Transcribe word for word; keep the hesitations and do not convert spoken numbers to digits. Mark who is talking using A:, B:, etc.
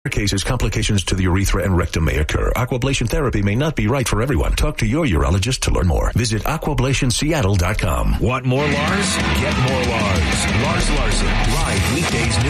A: cases, complications to the urethra and rectum may occur. Aquablation therapy may not be right for everyone. Talk to your urologist to learn more. Visit aquablation seattle dot com.
B: Want more Lars? Get more Lars. Lars Larson, live weekdays noon.